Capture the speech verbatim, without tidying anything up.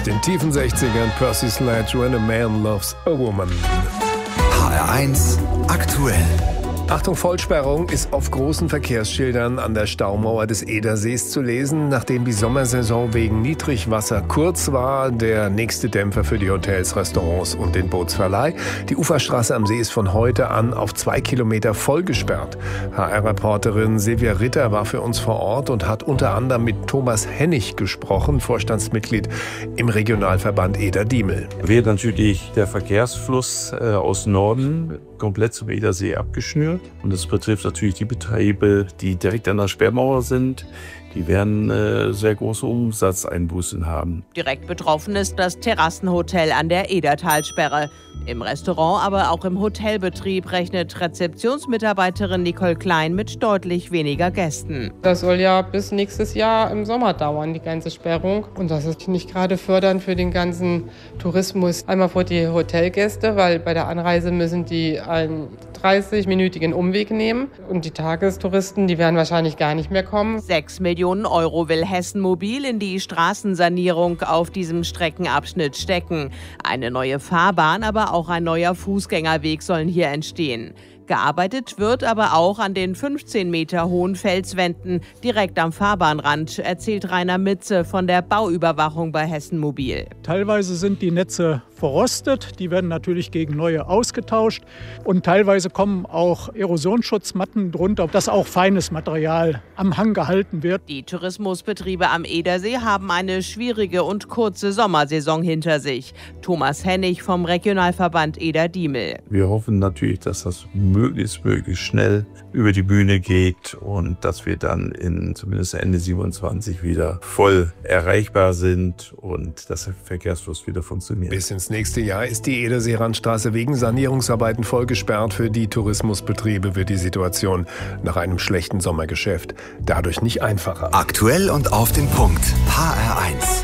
Aus den tiefen sechzigern, Percy Sledge, When a Man Loves a Woman. H R eins aktuell. Achtung, Vollsperrung ist auf großen Verkehrsschildern an der Staumauer des Edersees zu lesen. Nachdem die Sommersaison wegen Niedrigwasser kurz war, der nächste Dämpfer für die Hotels, Restaurants und den Bootsverleih. Die Uferstraße am See ist von heute an auf zwei Kilometer voll gesperrt. H R-Reporterin Silvia Ritter war für uns vor Ort und hat unter anderem mit Thomas Hennig gesprochen, Vorstandsmitglied im Regionalverband Eder-Diemel. Wird natürlich der Verkehrsfluss äh, aus Norden komplett zum Edersee abgeschnürt. Und das betrifft natürlich die Betriebe, die direkt an der Sperrmauer sind. Die werden äh, sehr große Umsatzeinbußen haben. Direkt betroffen ist das Terrassenhotel an der Edertalsperre. Im Restaurant, aber auch im Hotelbetrieb rechnet Rezeptionsmitarbeiterin Nicole Klein mit deutlich weniger Gästen. Das soll ja bis nächstes Jahr im Sommer dauern, die ganze Sperrung. Und das ist nicht gerade fördernd für den ganzen Tourismus. Einmal für die Hotelgäste, weil bei der Anreise müssen die einen dreißig-minütigen Umweg nehmen. Und die Tagestouristen, die werden wahrscheinlich gar nicht mehr kommen. Sechs Millionen Euro will Hessen Mobil in die Straßensanierung auf diesem Streckenabschnitt stecken. Eine neue Fahrbahn, aber auch ein neuer Fußgängerweg sollen hier entstehen. Gearbeitet wird aber auch an den fünfzehn Meter hohen Felswänden direkt am Fahrbahnrand, erzählt Rainer Mitze von der Bauüberwachung bei Hessen Mobil. Teilweise sind die Netze verrostet, die werden natürlich gegen neue ausgetauscht und teilweise kommen auch Erosionsschutzmatten drunter, dass auch feines Material am Hang gehalten wird. Die Tourismusbetriebe am Edersee haben eine schwierige und kurze Sommersaison hinter sich. Thomas Hennig vom Regionalverband Eder-Diemel. Wir hoffen natürlich, dass das möglichst möglichst schnell über die Bühne geht und dass wir dann in zumindest Ende siebenundzwanzig wieder voll erreichbar sind und dass der Verkehrsfluss wieder funktioniert. Bis ins nächste Jahr ist die Edersee-Randstraße wegen Sanierungsarbeiten voll gesperrt. Für die Tourismusbetriebe wird die Situation nach einem schlechten Sommergeschäft dadurch nicht einfacher. Aktuell und auf den Punkt. H R eins.